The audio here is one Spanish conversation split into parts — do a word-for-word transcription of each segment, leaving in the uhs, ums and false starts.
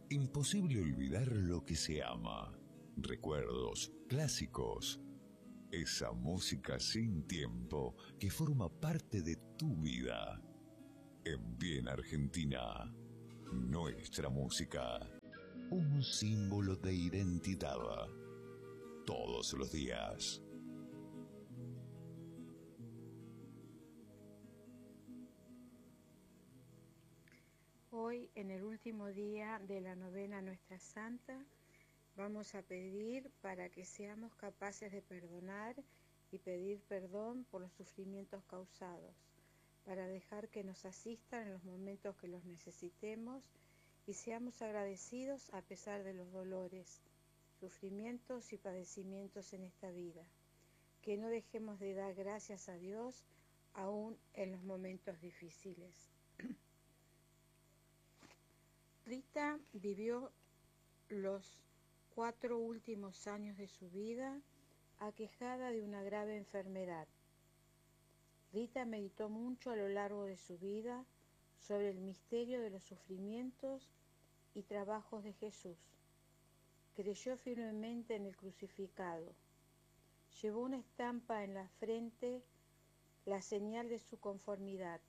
Imposible olvidar lo que se ama. Recuerdos clásicos. Esa música sin tiempo que forma parte de tu vida. En Bien Argentina, nuestra música. Un símbolo de identidad. Todos los días. Hoy, en el último día de la novena Nuestra Santa, vamos a pedir para que seamos capaces de perdonar y pedir perdón por los sufrimientos causados, para dejar que nos asistan en los momentos que los necesitemos y seamos agradecidos a pesar de los dolores, sufrimientos y padecimientos en esta vida. Que no dejemos de dar gracias a Dios aún en los momentos difíciles. Rita vivió los cuatro últimos años de su vida aquejada de una grave enfermedad. Rita meditó mucho a lo largo de su vida sobre el misterio de los sufrimientos y trabajos de Jesús. Creyó firmemente en el crucificado. Llevó una estampa en la frente, la señal de su conformidad.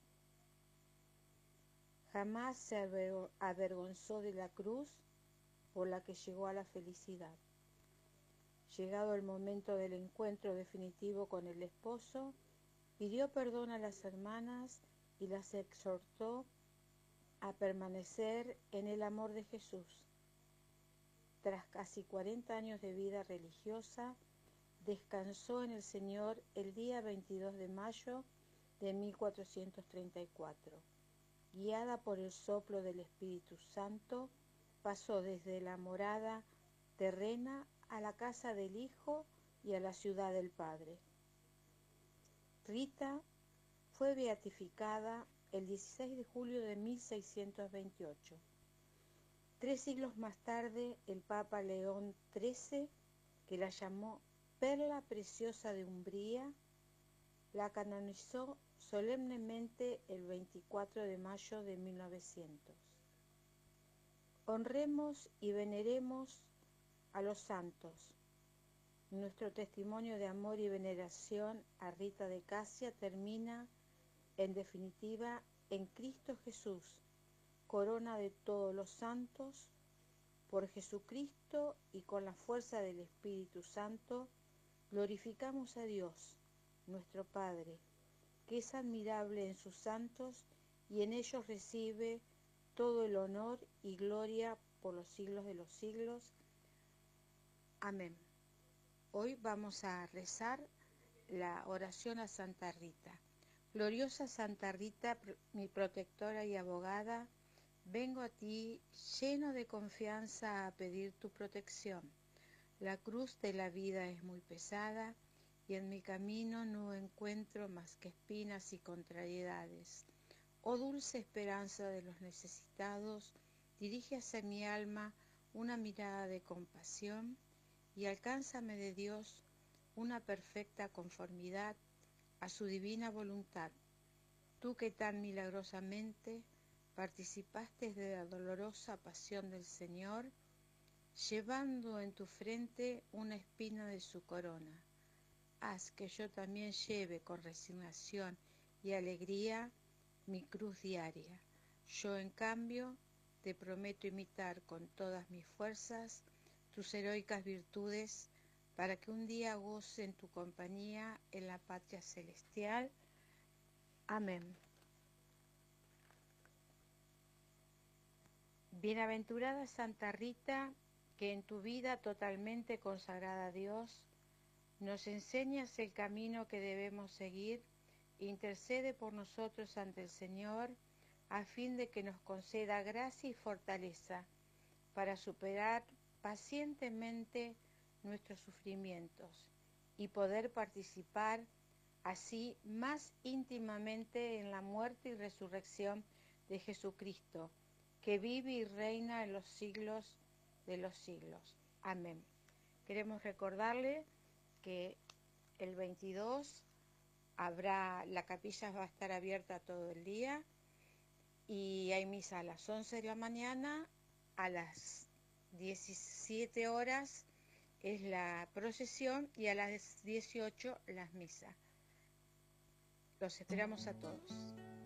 Jamás se avergonzó de la cruz por la que llegó a la felicidad. Llegado el momento del encuentro definitivo con el esposo, pidió perdón a las hermanas y las exhortó a permanecer en el amor de Jesús. Tras casi cuarenta años de vida religiosa, descansó en el Señor el día veintidós de mayo de mil cuatrocientos treinta y cuatro. Guiada por el soplo del Espíritu Santo, pasó desde la morada terrena a la casa del Hijo y a la ciudad del Padre. Rita fue beatificada el dieciséis de julio de mil seiscientos veintiocho. Tres siglos más tarde, el Papa León trece, que la llamó Perla Preciosa de Umbría, la canonizó solemnemente el veinticuatro de mayo de mil novecientos. Honremos y veneremos a los santos. Nuestro testimonio de amor y veneración a Rita de Casia termina, en definitiva, en Cristo Jesús, corona de todos los santos. Por Jesucristo y con la fuerza del Espíritu Santo, glorificamos a Dios, nuestro Padre, que es admirable en sus santos y en ellos recibe todo el honor y gloria por los siglos de los siglos. Amén. Hoy vamos a rezar la oración a Santa Rita. Gloriosa Santa Rita, mi protectora y abogada, vengo a ti lleno de confianza a pedir tu protección. La cruz de la vida es muy pesada y en mi camino no encuentro más que espinas y contrariedades. Oh dulce esperanza de los necesitados, dirige hacia mi alma una mirada de compasión y alcánzame de Dios una perfecta conformidad a su divina voluntad. Tú que tan milagrosamente participaste de la dolorosa pasión del Señor, llevando en tu frente una espina de su corona. Haz que yo también lleve con resignación y alegría mi cruz diaria. Yo, en cambio, te prometo imitar con todas mis fuerzas tus heroicas virtudes, para que un día goce en tu compañía en la patria celestial. Amén. Bienaventurada Santa Rita, que en tu vida totalmente consagrada a Dios, nos enseñas el camino que debemos seguir, intercede por nosotros ante el Señor, a fin de que nos conceda gracia y fortaleza para superar pacientemente nuestros sufrimientos y poder participar así más íntimamente en la muerte y resurrección de Jesucristo, que vive y reina en los siglos de los siglos. Amén. Queremos recordarle que el veintidós habrá, la capilla va a estar abierta todo el día y hay misa a las once de la mañana a las diecisiete horas es la procesión y a las dieciocho las misas. Los esperamos a todos.